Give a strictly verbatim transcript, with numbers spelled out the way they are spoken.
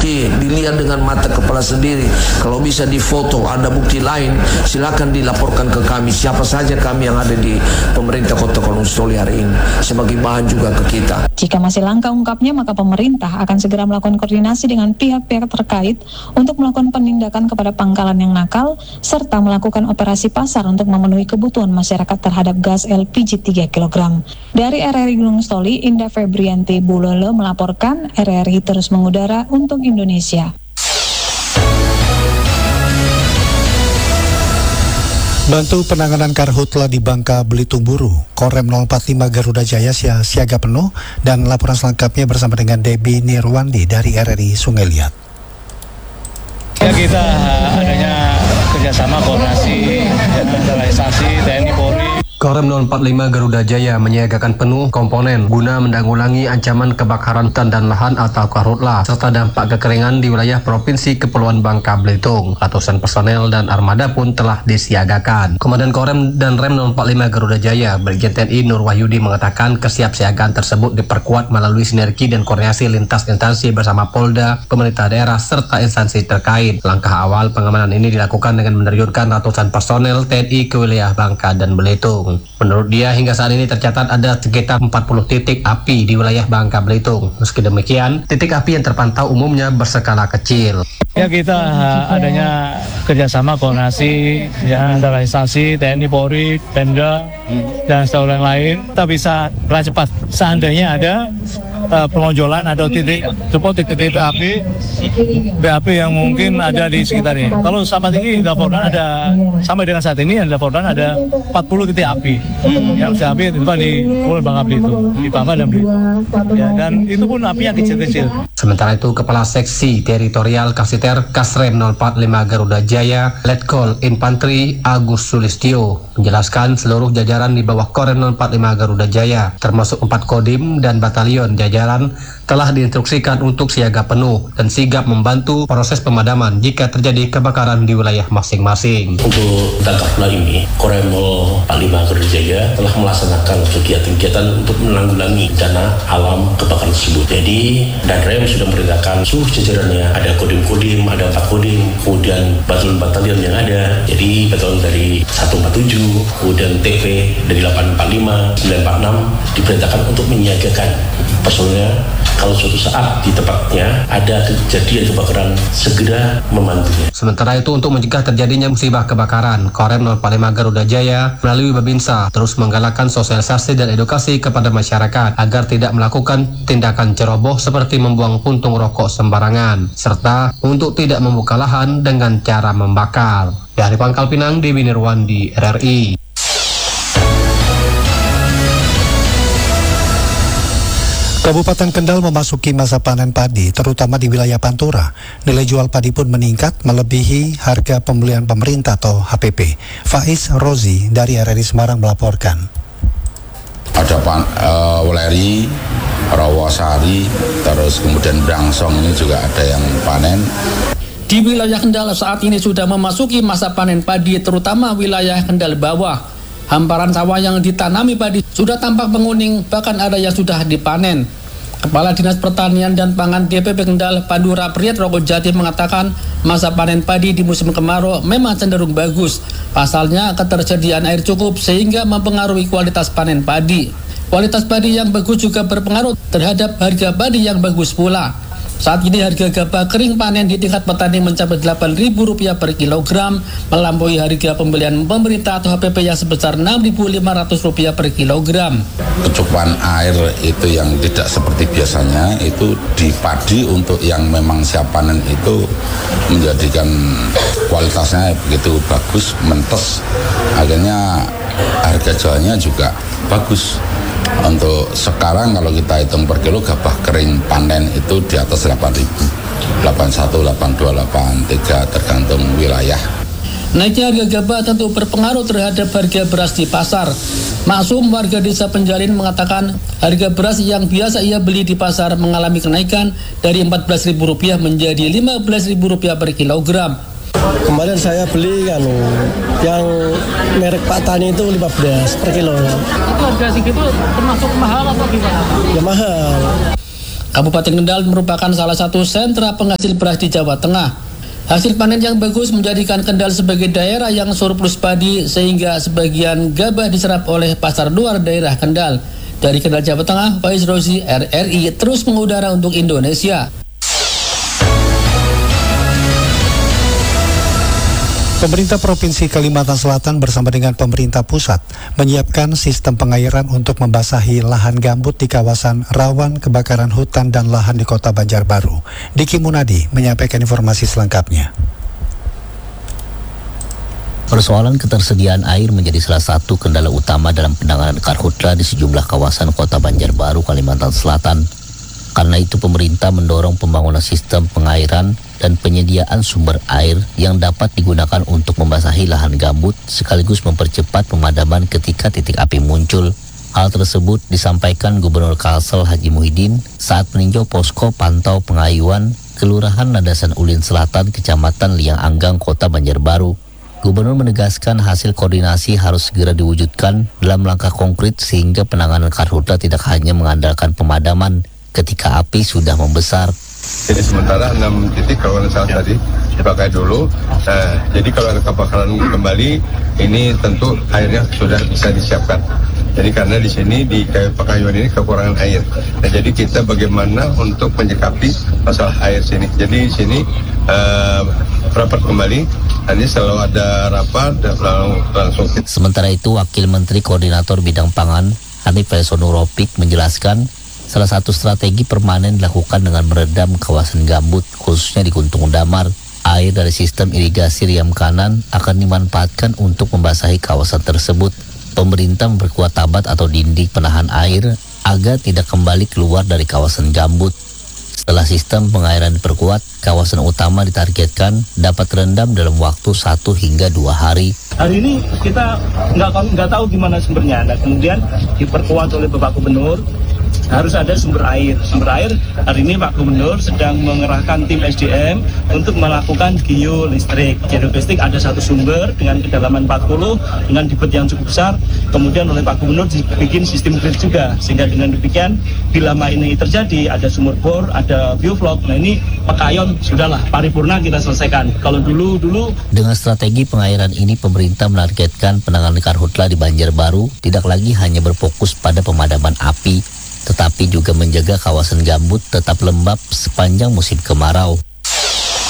bukti dilihat dengan mata kepala sendiri, kalau bisa difoto, ada bukti lain, silakan dilaporkan ke kami, siapa saja kami yang ada di pemerintah Kota Gunung Sitoli hari ini, sebagai bahan juga ke kita. Jika masih langka ungkapnya, maka pemerintah akan segera melakukan koordinasi dengan pihak-pihak terkait untuk melakukan penindakan kepada pangkalan yang nakal, serta melakukan operasi pasar untuk memenuhi kebutuhan masyarakat terhadap gas L P G tiga kilogram. Dari R R I Gunung Sitoli, Indah Febrianti Bulolo melaporkan, R R I terus mengudara untuk Indonesia. Bantu penanganan karhutla di Bangka Belitung Buru, Korem nol empat lima Garuda Jaya siaga penuh, dan laporan selengkapnya bersama dengan Debbie Nirwandi dari R R I Sungai Liat. Ya, kita adanya kerjasama koordinasi sentralisasi T N I Polri. Korem nol empat lima Garuda Jaya menyiagakan penuh komponen guna menanggulangi ancaman kebakaran hutan dan lahan atau karhutla serta dampak kekeringan di wilayah Provinsi Kepulauan Bangka Belitung. Ratusan personel dan armada pun telah disiagakan. Komandan Korem dan Rem nol empat lima Garuda Jaya, Brigjen T N I Nur Wahyudi mengatakan kesiapsiagaan tersebut diperkuat melalui sinergi dan koordinasi lintas instansi bersama Polda, pemerintah daerah, serta instansi terkait. Langkah awal pengamanan ini dilakukan dengan menerjunkan ratusan personel T N I ke wilayah Bangka dan Belitung. Menurut dia, hingga saat ini tercatat ada sekitar empat puluh titik api di wilayah Bangka Belitung. Meski demikian, titik api yang terpantau umumnya berskala kecil. Ya, kita adanya kerjasama koordinasi ya, antara instansi T N I Polri, Pemda, dan setelah yang lain. Kita bisa gerak cepat. Seandainya ada uh, pengonjolan atau titik support titik api, B A P yang mungkin ada di sekitarnya. Kalau sama tinggi dilaporkan ada, sampai dengan saat ini yang dilaporkan ada empat puluh titik api. Hmm. Yang api itu di Pulau Bangka Belitung, di Bangka dan Belitung. Ya, dan itu pun apinya kecil-kecil. Sementara itu, Kepala Seksi Teritorial Kasiter Kasrem nol empat lima Garuda Jaya, Letkol Infantri Agus Sulistyo, menjelaskan seluruh jajaran di bawah Korem nol empat lima Garuda Jaya, termasuk empat Kodim dan batalion jajaran, telah diinstruksikan untuk siaga penuh dan sigap membantu proses pemadaman jika terjadi kebakaran di wilayah masing-masing. Untuk karhutla ini, Korem nol empat lima Garuda Jaya telah melaksanakan kegiatan-kegiatan untuk menanggulangi bencana alam kebakaran tersebut. Jadi, dan Rem sudah memerintahkan seluruh jajarannya, ada kodim-kodim, ada empat kodim, kemudian batalion-batalion yang ada. Jadi, batalion dari seratus empat puluh tujuh, kemudian T V dari delapan empat lima, sembilan empat enam diperintahkan untuk menyiagakan personelnya. Kalau suatu saat di tempatnya ada kejadian kebakaran, segera membantunya. Sementara itu, untuk mencegah terjadinya musibah kebakaran, Korem nol empat lima Garuda Jaya melalui Babinsa terus menggalakkan sosialisasi dan edukasi kepada masyarakat agar tidak melakukan tindakan ceroboh seperti membuang puntung rokok sembarangan, serta untuk tidak membuka lahan dengan cara membakar. Dari Pangkal Pinang, Debbie Nirwandi, R R I. Kabupaten Kendal memasuki masa panen padi, terutama di wilayah Pantura. Nilai jual padi pun meningkat melebihi harga pembelian pemerintah atau H P P. Faiz Rozi dari R R I Semarang melaporkan. Ada pan, uh, Weleri, Rawasari, terus kemudian Brangsong ini juga ada yang panen. Di wilayah Kendal saat ini sudah memasuki masa panen padi, terutama wilayah Kendal bawah. Hamparan sawah yang ditanami padi sudah tampak menguning, bahkan ada yang sudah dipanen. Kepala Dinas Pertanian dan Pangan D P P Kendal, Pandura Priyat Rokojati mengatakan masa panen padi di musim kemarau memang cenderung bagus. Pasalnya ketersediaan air cukup sehingga mempengaruhi kualitas panen padi. Kualitas padi yang bagus juga berpengaruh terhadap harga padi yang bagus pula. Saat ini harga gabah kering panen di tingkat petani mencapai delapan ribu rupiah per kilogram, melampaui harga pembelian pemerintah atau H P P yang sebesar enam ribu lima ratus rupiah per kilogram. Kecukupan air itu yang tidak seperti biasanya, itu di padi untuk yang memang siap panen itu menjadikan kualitasnya begitu bagus, mentes. Akhirnya harga jualnya juga bagus. Untuk sekarang kalau kita hitung per kilo gabah kering panen itu di atas delapan ribu, delapan puluh satu, delapan puluh dua, delapan puluh tiga tergantung wilayah. Naiknya harga gabah tentu berpengaruh terhadap harga beras di pasar. Maksum, warga desa Penjalin, mengatakan harga beras yang biasa ia beli di pasar mengalami kenaikan dari empat belas ribu rupiah menjadi lima belas ribu rupiah per kilogram. Kemarin saya beli kan yang merek Pak Tani itu lima belas per kilo. Itu harga segitu termasuk mahal atau gimana? Ya mahal. Kabupaten Kendal merupakan salah satu sentra penghasil beras di Jawa Tengah. Hasil panen yang bagus menjadikan Kendal sebagai daerah yang surplus padi sehingga sebagian gabah diserap oleh pasar luar daerah Kendal. Dari Kendal, Jawa Tengah, Faiz Rozi, R R I terus mengudara untuk Indonesia. Pemerintah Provinsi Kalimantan Selatan bersama dengan pemerintah pusat menyiapkan sistem pengairan untuk membasahi lahan gambut di kawasan rawan kebakaran hutan dan lahan di Kota Banjarbaru. Diki Munadi menyampaikan informasi selengkapnya. Persoalan ketersediaan air menjadi salah satu kendala utama dalam penanganan karhutla di sejumlah kawasan Kota Banjarbaru, Kalimantan Selatan. Karena itu pemerintah mendorong pembangunan sistem pengairan dan penyediaan sumber air yang dapat digunakan untuk membasahi lahan gambut sekaligus mempercepat pemadaman ketika titik api muncul. Hal tersebut disampaikan Gubernur Kalsel Haji Muhyiddin saat meninjau posko pantau pengayuan Kelurahan Landasan Ulin Selatan, Kecamatan Liang Anggang, Kota Banjarbaru. Gubernur menegaskan hasil koordinasi harus segera diwujudkan dalam langkah konkret sehingga penanganan karhutla tidak hanya mengandalkan pemadaman ketika api sudah membesar. Jadi sementara enam titik kalau salah tadi dipakai dulu. Nah, jadi kalau ada kebakaran kembali, ini tentu airnya sudah bisa disiapkan. Jadi karena di sini di Pakayuan ini kekurangan air. Nah, jadi kita bagaimana untuk menyikapi masalah air sini. Jadi di sini uh, rapat kembali. Nanti selalu ada rapat dan langsung. Sementara itu, Wakil Menteri Koordinator Bidang Pangan Hanif Haisonur-Ropik menjelaskan salah satu strategi permanen dilakukan dengan meredam kawasan gambut, khususnya di Kuntung Damar. Air dari sistem irigasi Riam Kanan akan dimanfaatkan untuk membasahi kawasan tersebut. Pemerintah memperkuat tabat atau dinding penahan air agar tidak kembali keluar dari kawasan gambut. Setelah sistem pengairan diperkuat, kawasan utama ditargetkan dapat terendam dalam waktu satu hingga dua hari. Hari ini kita nggak nggak tahu gimana sumbernya. Nah, kemudian diperkuat oleh Bapak Gubernur. Harus ada sumber air. Sumber air hari ini Pak Gubernur sedang mengerahkan tim S D M untuk melakukan geolistrik. Geolistrik ada satu sumber dengan kedalaman empat puluh dengan debit yang cukup besar. Kemudian oleh Pak Gubernur dibikin sistem grid juga. Sehingga dengan demikian bila ini terjadi ada sumur bor, ada bioflok. Nah ini Pekayon sudahlah paripurna kita selesaikan. Kalau dulu-dulu dengan strategi pengairan ini pemerintah menargetkan penanganan karhutla di Banjarbaru tidak lagi hanya berfokus pada pemadaman api, tetapi juga menjaga kawasan gambut tetap lembab sepanjang musim kemarau.